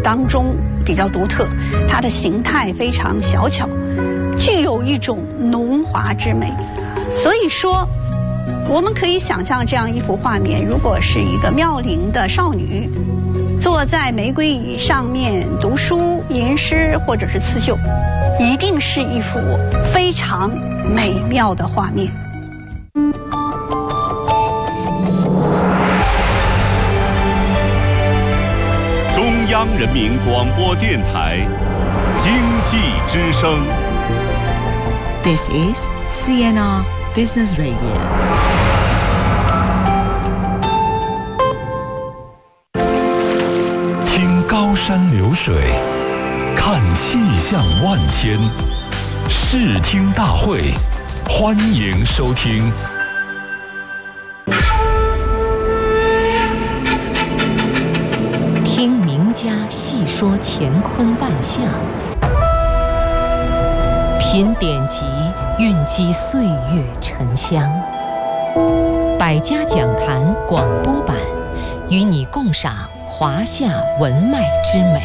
当中比较独特，它的形态非常小巧，具有一种浓华之美。所以说我们可以想象这样一幅画面，如果是一个妙龄的少女坐在玫瑰椅上面读书吟诗或者是刺绣，一定是一幅非常美妙的画面。 中央人民广播电台经济之声。 This is CNR Business Radio。 听高山流水，看气象万千，视听大会，欢迎收听。 听名家细说乾坤万象，品典籍，蕴积岁月沉香。百家讲坛广播版，与你共赏华夏文脉之美。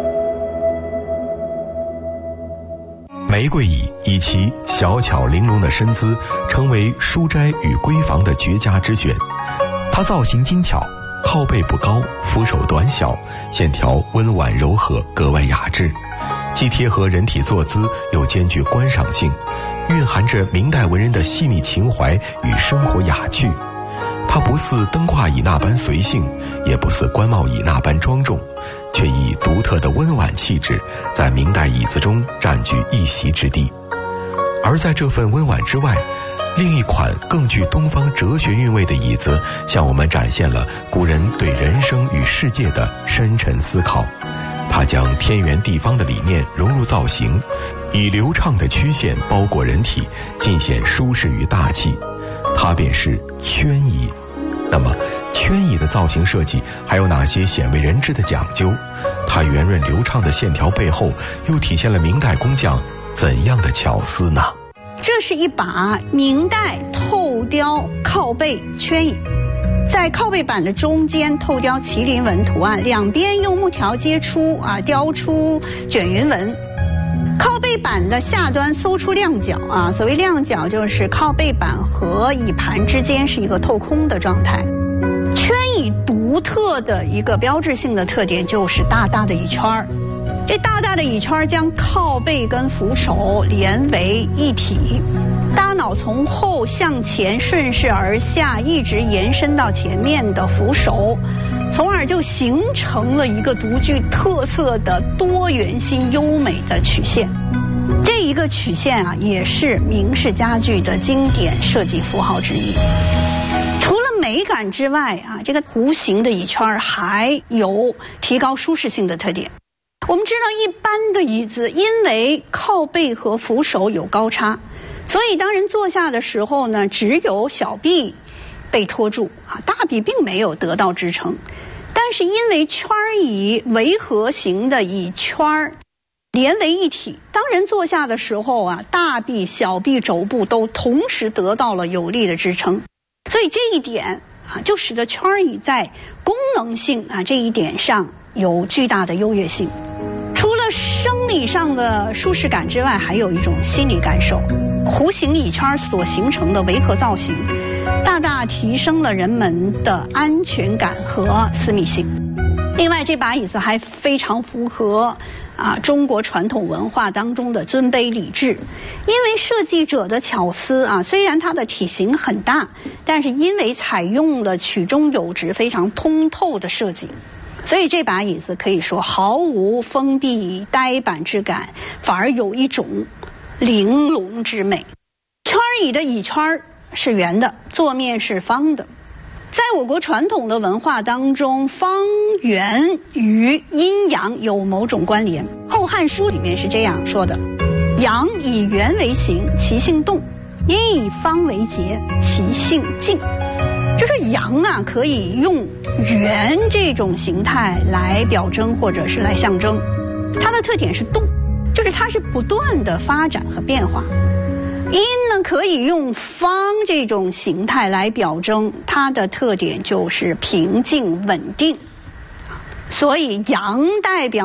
玫瑰椅以其小巧玲珑的身姿，成为书斋与闺房的绝佳之选。它造型精巧，靠背不高，扶手短小，线条温婉柔和，格外雅致，既贴合人体坐姿，又兼具观赏性，蕴含着明代文人的细腻情怀与生活雅趣。它不似登胯椅那般随性，也不似官帽椅那般庄重，却以独特的温婉气质，在明代椅子中占据一席之地。而在这份温婉之外，另一款更具东方哲学韵味的椅子，向我们展现了古人对人生与世界的深沉思考。它将天圆地方的理念融入造型，以流畅的曲线包裹人体，尽显舒适与大气。它便是圈椅。那么圈椅的造型设计还有哪些鲜为人知的讲究？它圆润流畅的线条背后，又体现了明代工匠怎样的巧思呢？ 这是一把明代透雕靠背圈椅，在靠背板的中间透雕麒麟纹图案，两边用木条接出雕出卷云纹。靠背板的下端搜出亮角所谓亮角就是靠背板和椅盘之间是一个透空的状态。圈椅独特的一个标志性的特点就是大大的椅圈儿，这大大的椅圈将靠背跟扶手连为一体，大脑从后向前顺势而下，一直延伸到前面的扶手，从而就形成了一个独具特色的多元性优美的曲线。这一个曲线也是明式家具的经典设计符号之一。除了美感之外这个弧形的椅圈还有提高舒适性的特点。我们知道一般的椅子因为靠背和扶手有高差，所以当人坐下的时候呢，只有小臂被托住大臂并没有得到支撑。但是因为圈椅围合型的椅圈连为一体，当人坐下的时候大臂、小臂、肘部都同时得到了有力的支撑，所以这一点就使得圈椅在功能性这一点上有巨大的优越性。除了生理上的舒适感之外，还有一种心理感受。弧形椅圈所形成的围合造型，大大提升了人们的安全感和私密性。另外，这把椅子还非常符合中国传统文化当中的尊卑礼制。因为设计者的巧思虽然它的体型很大，但是因为采用了曲中有直、非常通透的设计，所以这把椅子可以说毫无封闭呆板之感，反而有一种玲珑之美。圈椅的椅圈是圆的，座面是方的。在我国传统的文化当中，方圆与阴阳有某种关联。《后汉书》里面是这样说的：阳以圆为形，其性动；阴以方为节，其性静。就是阳可以用圆这种形态来表征或者是来象征，它的特点是动，就是它是不断的发展和变化。阴呢可以用方这种形态来表征，它的特点就是平静稳定。所以阳代表